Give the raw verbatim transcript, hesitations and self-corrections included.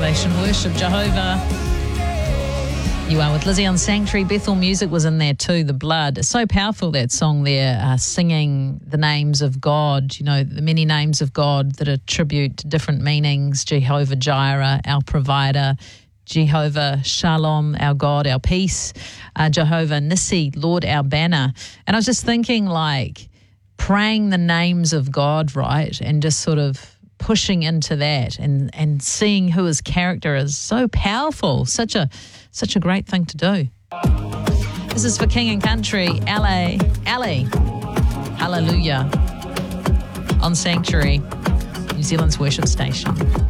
Foundation Worship, Jehovah. You are with Lizzie on Sanctuary. Bethel Music was in there too, The Blood. It's so powerful, that song there, uh, singing the names of God, you know, the many names of God that attribute different meanings. Jehovah Jireh, our provider. Jehovah Shalom, our God, our peace. Uh, Jehovah Nissi, Lord, our banner. And I was just thinking, like, praying the names of God, right, and just sort of pushing into that and, and seeing who his character is so powerful, such a such a great thing to do. This is for King and Country, L A, L A, Hallelujah, on Sanctuary, New Zealand's worship station.